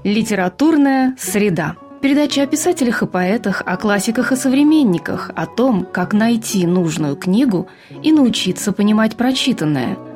Литературная среда. Передача о писателях и поэтах, о классиках и современниках, о том, как найти нужную книгу и научиться понимать прочитанное –